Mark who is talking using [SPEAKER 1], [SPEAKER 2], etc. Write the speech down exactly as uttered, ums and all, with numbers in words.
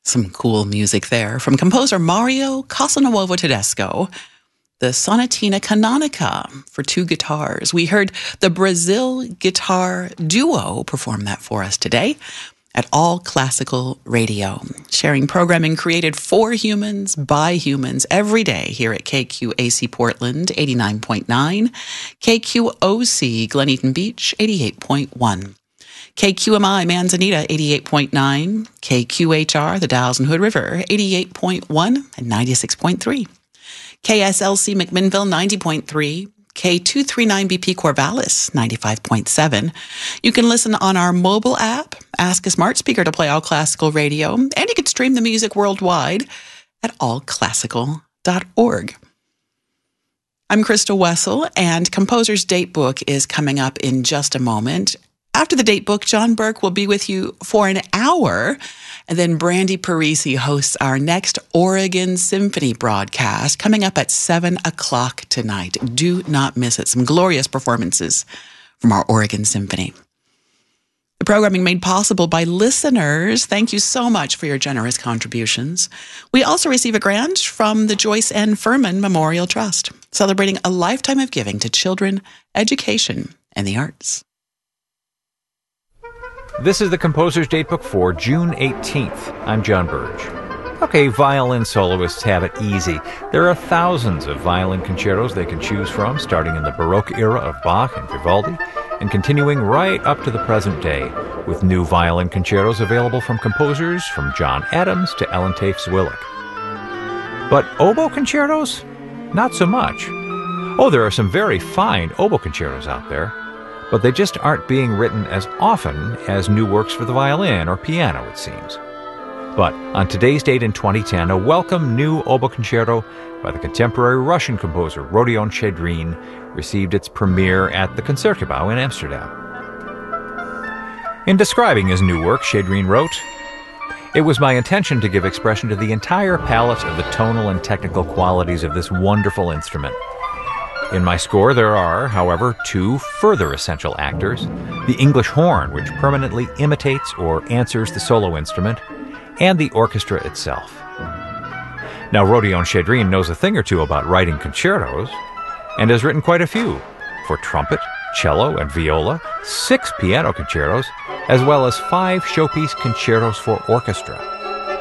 [SPEAKER 1] Some cool music there from composer Mario Casanuovo Tedesco. The Sonatina Canonica for two guitars. We heard the Brazil Guitar Duo perform that for us today at All Classical Radio, sharing programming created for humans, by humans, every day here at K Q A C Portland, eighty-nine point nine, K Q O C Glen Eaton Beach, eighty-eight point one, K Q M I Manzanita, eighty-eight point nine, K Q H R, the Dalles and Hood River, eighty-eight point one and ninety-six point three, K S L C McMinnville, ninety point three, K two thirty-nine B P Corvallis, ninety-five point seven. You can listen on our mobile app, ask a smart speaker to play All Classical Radio, and you can stream the music worldwide at all classical dot org. I'm Krista Wessel, and Composer's Datebook is coming up in just a moment. After the Datebook, John Burke will be with you for an hour, and then Brandy Parisi hosts our next Oregon Symphony broadcast coming up at seven o'clock tonight. Do not miss it. Some glorious performances from our Oregon Symphony. The programming made possible by listeners. Thank you so much for your generous contributions. We also receive a grant from the Joyce N. Furman Memorial Trust, celebrating a lifetime of giving to children, education, and the arts.
[SPEAKER 2] This is the Composer's Datebook for June eighteenth. I'm John Burge. Okay, violin soloists have it easy. There are thousands of violin concertos they can choose from, starting in the Baroque era of Bach and Vivaldi, and continuing right up to the present day, with new violin concertos available from composers from John Adams to Ellen Tafe-Zwillig. But oboe concertos? Not so much. Oh, there are some very fine oboe concertos out there, but they just aren't being written as often as new works for the violin or piano, it seems. But on today's date in twenty ten, a welcome new oboe concerto by the contemporary Russian composer Rodion Chedrin received its premiere at the Concertgebouw in Amsterdam. In describing his new work, Chedrin wrote, "It was my intention to give expression to the entire palette of the tonal and technical qualities of this wonderful instrument. In my score there are, however, two further essential actors, the English horn, which permanently imitates or answers the solo instrument, and the orchestra itself." Now, Rodion Chedrin knows a thing or two about writing concertos, and has written quite a few, for trumpet, cello, and viola, six piano concertos, as well as five showpiece concertos for orchestra.